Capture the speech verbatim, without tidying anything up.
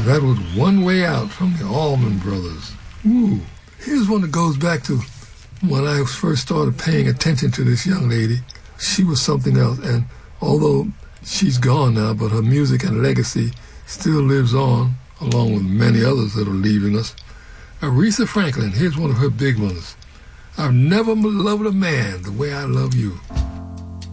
that was One Way Out from the Allman Brothers. Ooh. Here's one that goes back to when I first started paying attention to this young lady. She was something else, and although she's gone now, but her music and legacy still lives on, along with many others that are leaving us. Aretha Franklin, here's one of her big ones. I've never loved a man the way I love you.